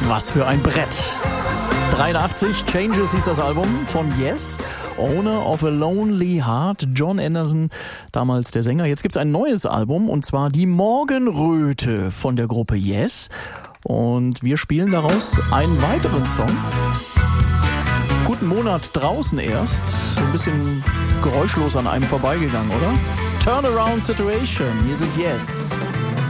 Was für ein Brett. 83, Changes hieß das Album von Yes. Owner of a Lonely Heart, Jon Anderson, damals der Sänger. Jetzt gibt's ein neues Album und zwar Die Morgenröte von der Gruppe Yes. Und wir spielen daraus einen weiteren Song. Guten Monat draußen erst. So ein bisschen geräuschlos an einem vorbeigegangen, oder? Turnaround Situation. Hier sind Yes.